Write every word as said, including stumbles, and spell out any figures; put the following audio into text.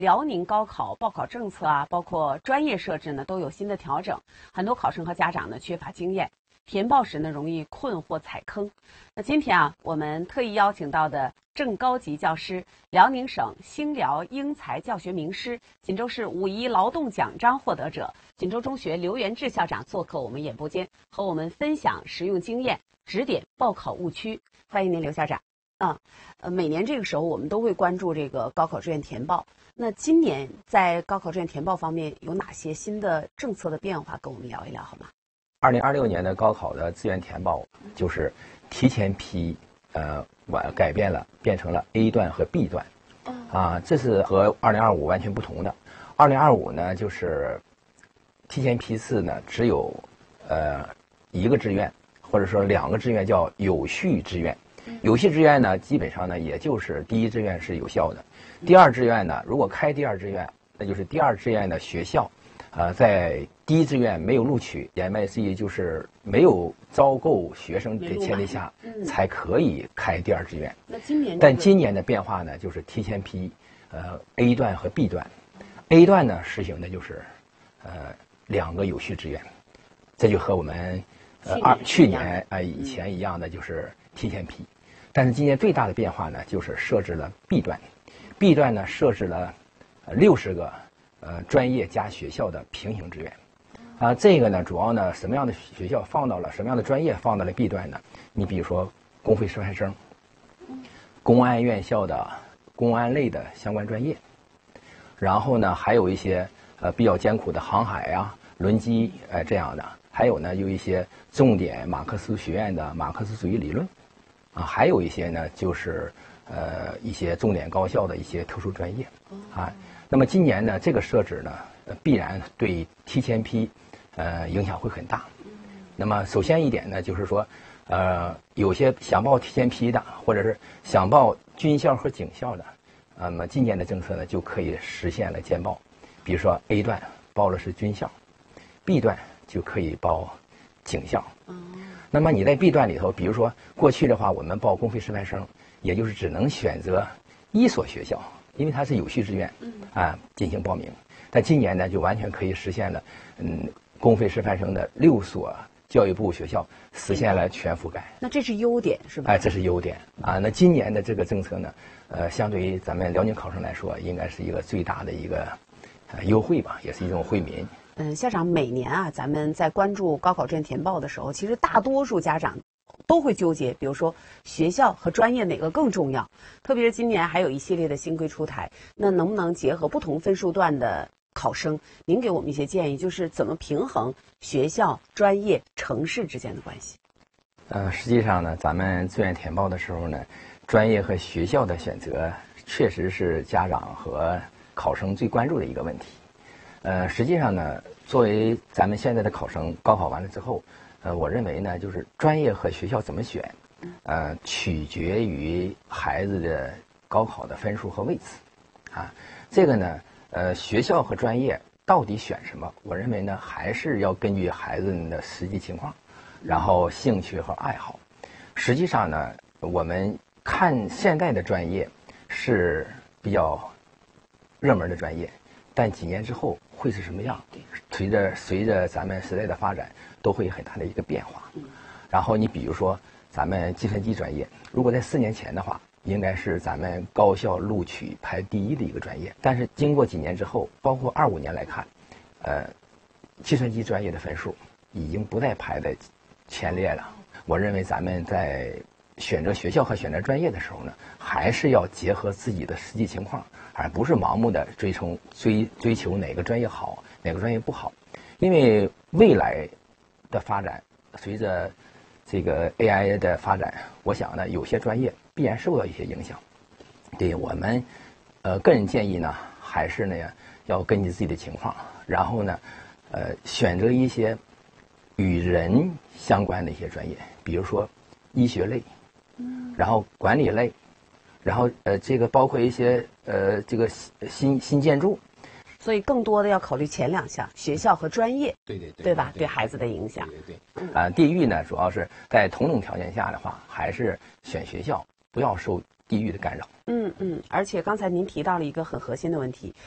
辽宁高考报考政策啊，包括专业设置呢，都有新的调整。很多考生和家长呢缺乏经验，填报时呢容易困惑踩坑。那今天啊，我们特意邀请到的正高级教师、辽宁省兴辽英才教学名师、锦州市五一劳动奖章获得者、锦州中学刘元志校长做客我们演播间，和我们分享实用经验，指点报考误区。欢迎您，刘校长。啊，呃，每年这个时候我们都会关注这个高考志愿填报。那今年在高考志愿填报方面有哪些新的政策的变化？跟我们聊一聊好吗？ 二零二六年的高考的志愿填报就是提前批，呃，完改变了，变成了 A 段和 B 段。啊，这是和二零二五完全不同的。二零二五呢，就是提前批次呢只有呃一个志愿，或者说两个志愿叫有序志愿。有序志愿呢，基本上呢，也就是第一志愿是有效的，第二志愿呢，如果开第二志愿，那就是第二志愿的学校，呃，在第一志愿没有录取 M I C 就是没有招够学生的前提下，嗯、才可以开第二志愿。 那今年， 但今年的变化呢，就是提前批，呃 A 段和 B 段 ，A 段呢实行的就是，呃，两个有序志愿，这就和我们呃二去年啊、呃、以前一样的，就是提前批。但是今年最大的变化呢，就是设置了 B 段 ，B 段呢设置了六十个呃专业加学校的平行志愿，啊，这个呢主要呢什么样的学校放到了什么样的专业放到了 B 段呢？你比如说公费师范生，公安院校的公安类的相关专业，然后呢还有一些呃比较艰苦的航海呀、轮机呃这样的，还有呢有一些重点马克思学院的马克思主义理论。啊，还有一些呢，就是呃一些重点高校的一些特殊专业，啊，那么今年呢，这个设置呢，呃、必然对提前批，呃影响会很大。那么首先一点呢，就是说，呃，有些想报提前批的，或者是想报军校和警校的，那么今年的政策呢，就可以实现了兼报。比如说 A 段报的是军校 ，B 段就可以报警校。那么你在 B 段里头，比如说过去的话，我们报公费师范生，也就是只能选择一所学校，因为它是有序志愿，啊进行报名。但今年呢，就完全可以实现了，嗯，公费师范生的六所教育部学校实现了全覆盖。 那这是优点是吧？ 哎，这是优点啊。那今年的这个政策呢，呃，相对于咱们辽宁考生来说，应该是一个最大的一个呃优惠吧，也是一种惠民。 嗯，校长，每年啊，咱们在关注高考志愿填报的时候，其实大多数家长都会纠结，比如说学校和专业哪个更重要。特别是今年还有一系列的新规出台，那能不能结合不同分数段的考生，您给我们一些建议，就是怎么平衡学校、专业、城市之间的关系？ 呃，实际上呢，咱们志愿填报的时候呢，专业和学校的选择确实是家长和考生最关注的一个问题。呃，实际上呢，作为咱们现在的考生，高考完了之后，呃，我认为呢，就是专业和学校怎么选，呃，取决于孩子的高考的分数和位置，啊，这个呢，呃，学校和专业到底选什么？我认为呢，还是要根据孩子的实际情况，然后兴趣和爱好。实际上呢，我们看现在的专业是比较热门的专业。但几年之后会是什么样？随着随着咱们时代的发展，都会有很大的一个变化。然后你比如说，咱们计算机专业，如果在四年前的话，应该是咱们高校录取排第一的一个专业。但是经过几年之后，包括二五年来看，呃，计算机专业的分数已经不再排在前列了。我认为咱们在选择学校和选择专业的时候呢，还是要结合自己的实际情况，而不是盲目的追求追追求哪个专业好，哪个专业不好。因为未来的发展，随着这个 A I 的发展，我想呢，有些专业必然受到一些影响。对我们，呃，个人建议呢，还是呢要根据自己的情况，然后呢，呃，选择一些与人相关的一些专业，比如说医学类。然后管理类，然后呃，这个包括一些呃，这个新新建筑， 所以更多的要考虑前两项，学校和专业， 对对对， 对吧？对孩子的影响， 对对对。啊、呃，地域呢，主要是在同等条件下的话，还是选学校，不要受地域的干扰。 嗯嗯，而且刚才您提到了一个很核心的问题，